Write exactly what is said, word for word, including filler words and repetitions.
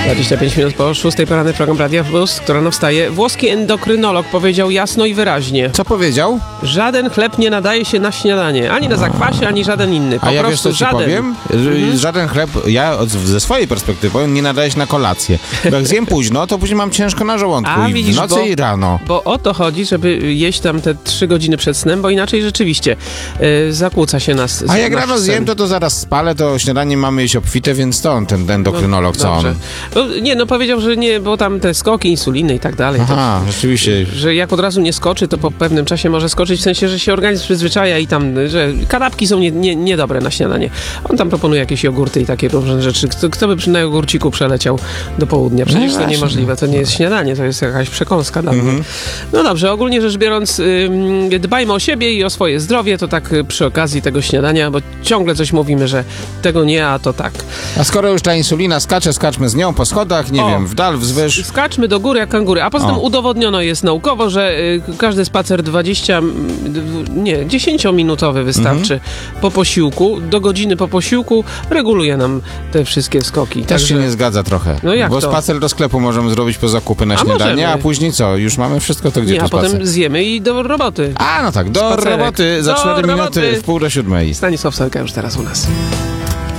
dwadzieścia pięć minut po szóstej, poranny program Radia Plus, która no wstaje. Włoski endokrynolog powiedział jasno i wyraźnie. Co powiedział? Żaden chleb nie nadaje się na śniadanie. Ani na zakwasie, ani żaden inny. Po A ja prostu wiesz, co ci żaden. powiem? Mhm. Żaden chleb, ja od, ze swojej perspektywy powiem, nie nadaje się na kolację. Bo jak zjem późno, to później mam ciężko na żołądku. A, I widzisz, w nocy bo, i rano. Bo o to chodzi, żeby jeść tam te trzy godziny przed snem, bo inaczej rzeczywiście yy, zakłóca się nas. A jak nasz rano sen. zjem, to to zaraz spalę, to śniadanie mamy jeść obfite, więc to on, ten endokrynolog, no, co on? No, nie, no powiedział, że nie, bo tam te skoki, insuliny i tak dalej. Aha, to, rzeczywiście. Że jak od razu nie skoczy, to po pewnym czasie może skoczyć, w sensie, że się organizm przyzwyczaja i tam, że kanapki są niedobre nie, nie dobre na śniadanie. On tam proponuje jakieś jogurty i takie różne rzeczy. Kto, kto by przy na jogurciku przeleciał do południa? Przecież no to niemożliwe. To nie jest śniadanie, to jest jakaś przekąska dla mnie. Mm-hmm. No dobrze, ogólnie rzecz biorąc, ym, dbajmy o siebie i o swoje zdrowie, to tak przy okazji tego śniadania, bo ciągle coś mówimy, że tego nie, a to tak. A skoro już ta insulina skacze, skaczmy z nią po schodach, nie o, wiem, w dal, wzwyż. Skaczmy do góry jak kangury. A poza tym udowodniono jest naukowo, że y, każdy spacer dwadzieścia, nie, dziesięciominutowy wystarczy mhm. po posiłku, do godziny po posiłku reguluje nam te wszystkie skoki. Też Także... się nie zgadza trochę. No jak Bo to? spacer do sklepu możemy zrobić po zakupy na a śniadanie, możemy. a później co? Już mamy wszystko, to gdzie nie, tu a spacer? potem zjemy i do roboty. A, no tak, do Spacerek. roboty za do cztery roboty. minuty w pół do siódmej. Stanisław Selka już teraz u nas.